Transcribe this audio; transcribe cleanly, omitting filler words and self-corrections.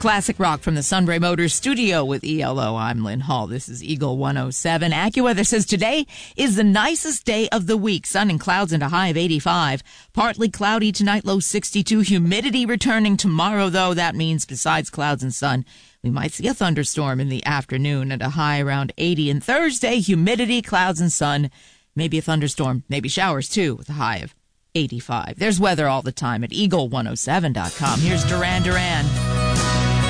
Classic rock from the Sunbury Motors studio with ELO. I'm Lynn Hall. This is Eagle 107. AccuWeather says today is the nicest day of the week. Sun and clouds and a high of 85. Partly cloudy tonight, low 62. Humidity returning tomorrow, though. That means besides clouds and sun, we might see a thunderstorm in the afternoon at a high around 80. And Thursday, humidity, clouds and sun, maybe a thunderstorm, maybe showers too, with a high of 85. There's weather all the time at eagle107.com. Here's Duran Duran.